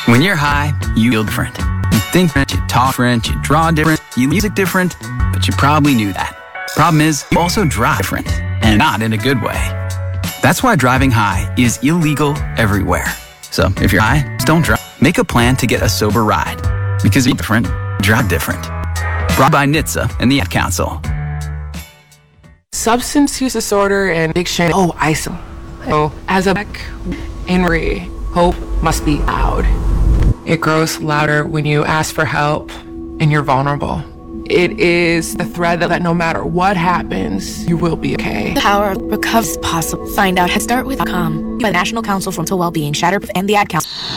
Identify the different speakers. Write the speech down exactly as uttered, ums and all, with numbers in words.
Speaker 1: When you're high, you feel different. You think different, you talk different, you draw different, you music different, but you probably knew that. Problem is, you also drive different, and not in a good way. That's why driving high is illegal everywhere. So if you're high, just don't drive. Make a plan to get a sober ride. Because you're different, drive different. Brought by N H T S A and the Ad Council.
Speaker 2: Substance use disorder and addiction. Oh, I saw. Oh, as a black and re, hope must be loud. It grows louder when you ask for help and you're vulnerable. It is the thread that no matter what happens, you will be okay.
Speaker 3: The power of recovery is possible. Find out at head start with dot com by the National Council for Mental Wellbeing, Shatterproof, and the Ad Council.